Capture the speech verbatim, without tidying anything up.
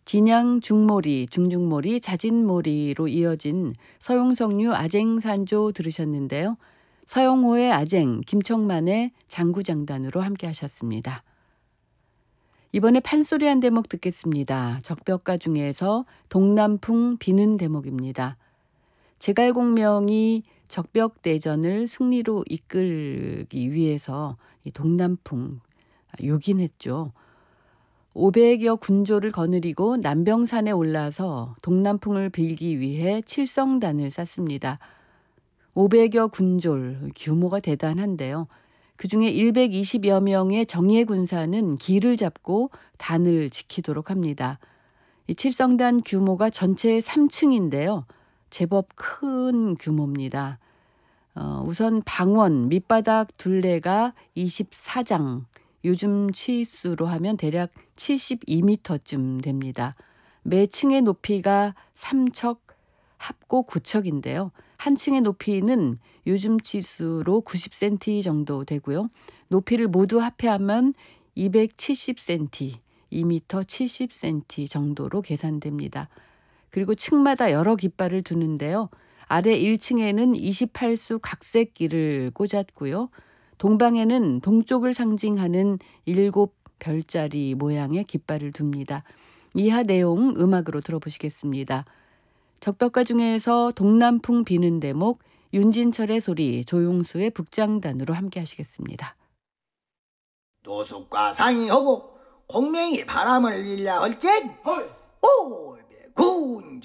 진양 중모리, 중중모리, 자진모리로 이어진 서용석류 아쟁산조 들으셨는데요. 서영호의 아쟁, 김청만의 장구장단으로 함께 하셨습니다. 이번에 판소리 한 대목 듣겠습니다. 적벽가 중에서 동남풍 비는 대목입니다. 제갈공명이 적벽대전을 승리로 이끌기 위해서 이 동남풍 요긴했죠. 오백여 군조를 거느리고 남병산에 올라서 동남풍을 빌기 위해 칠성단을 쌌습니다. 오백여 군졸, 규모가 대단한데요. 그중에 일백이십여 명의 정예 군사는 길을 잡고 단을 지키도록 합니다. 이 칠성단 규모가 전체 삼 층인데요. 제법 큰 규모입니다. 어, 우선 방원, 밑바닥 둘레가 이십사 장, 요즘 치수로 하면 대략 칠십이 미터쯤 됩니다. 매 층의 높이가 삼 척, 합고 구 척인데요. 한 층의 높이는 요즘 치수로 구십 센티미터 정도 되고요. 높이를 모두 합해하면 이백칠십 센티미터, 이 미터 칠십 센티미터 정도로 계산됩니다. 그리고 층마다 여러 깃발을 두는데요. 아래 일 층에는 이십팔 수 각색기를 꽂았고요. 동방에는 동쪽을 상징하는 일곱 별자리 모양의 깃발을 둡니다. 이하 내용 음악으로 들어보시겠습니다. 적벽가 중에서 동남풍 비는 대목, 윤진철의 소리, 조용수의 북장단으로 함께 하시겠습니다. 노숙과 상의하고 공명이 바람을 빌려 얼쟁 오백군조